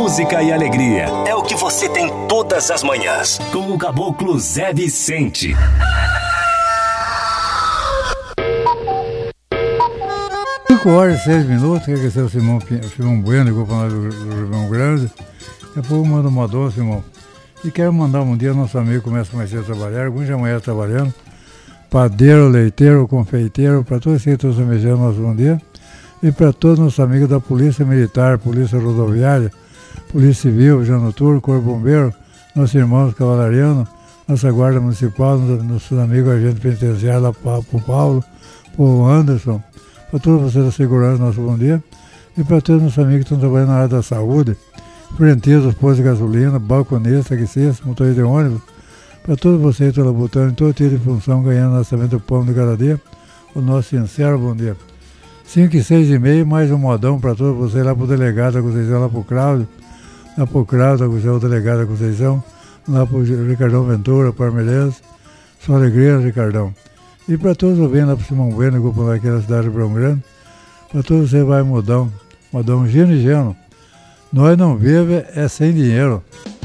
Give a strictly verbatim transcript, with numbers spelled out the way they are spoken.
música e alegria. É o que você tem todas as manhãs. Com o Caboclo Zé Vicente. cinco horas e seis minutos, que é o Simão, Simão Bueno, ligou para nós do, do Rio Grande. Daqui a pouco manda uma doce, Simão. E quero mandar um dia, nosso amigo começa mais cedo a trabalhar, alguns já amanhã trabalhando, padeiro, leiteiro, confeiteiro, para todos que estão desejando nosso bom dia. E para todos nossos amigos da Polícia Militar, Polícia Rodoviária, Polícia Civil, Vigilância Noturna, Corpo Bombeiro, nossos irmãos cavalarianos, nossa Guarda Municipal, nossos amigos agentes penitenciários lá para o Paulo, para o Anderson, para todos vocês da segurança, nosso bom dia. E para todos nossos amigos que estão trabalhando na área da saúde, frentistas, postos de gasolina, balconistas, taxistas, motoristas de ônibus, para todos vocês que estão labutando em todo tipo de função, ganhando nascimento do pão de cada dia, o nosso sincero bom dia. cinco e seis e meia, mais um modão para todos vocês lá para o delegado da Conceição, lá para o Cláudio, lá para o Cláudio, da Conceição, o delegado da Conceição, lá para o Ricardão Ventura, para Armelês, só alegria, Ricardão. E para todos os bem lá para o Simão Bueno, que eu aqui na cidade de Brão Grande, para todos vocês vai modão, modão gino e geno. Nós não vivemos é sem dinheiro.